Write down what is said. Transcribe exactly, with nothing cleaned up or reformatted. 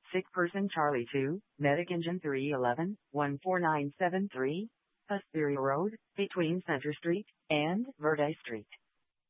Sick person Charlie two, Medic Engine three eleven, one four nine seven three, Hesperia Road, between Center Street and Verde Street.